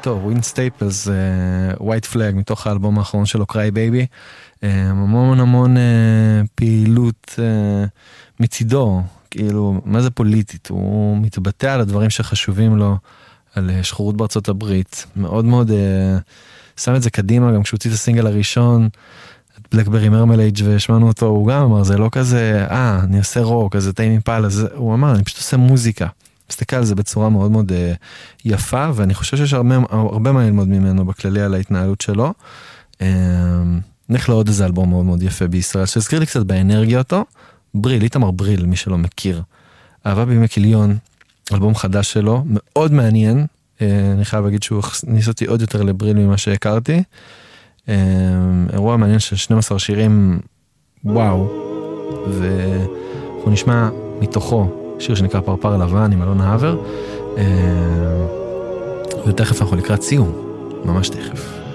טוב, ווין סטייפלס, ווייט פלאג, מתוך האלבום האחרון שלו, קריי בייבי, המון המון פעילות מצידו, כאילו, מה זה פוליטית? הוא מתבטא על הדברים שחשובים לו, על שחורות בארצות הברית, מאוד מאוד שם את זה קדימה, גם כשהוציא את הסינגל הראשון, את בלקברי מרמלייג' ושמענו אותו, הוא גם אמר, זה לא כזה, אני עושה רוק, אז טיים אימפלה, הוא אמר, אני פשוט עושה מוזיקה. מסתכל על זה בצורה מאוד מאוד יפה, ואני חושב שיש הרבה מה ללמוד ממנו בכללי על ההתנהלות שלו. נלך לעוד איזה אלבום מאוד מאוד יפה בישראל, שהזכיר לי קצת באנרגיה אותו, בריל, איתמר בריל, מי שלא מכיר. אהבה בימי כיליון, אלבום חדש שלו, מאוד מעניין, אני חייב להגיד שהוא הכניס אותי עוד יותר לבריל ממה שהכרתי. אירוע מעניין של 12 שירים, וואו, ואנחנו נשמע מתוכו שיר שנקרא פרפר לבן עם אלון העבר, ותכף אנחנו לקראת סיום, ממש תכף.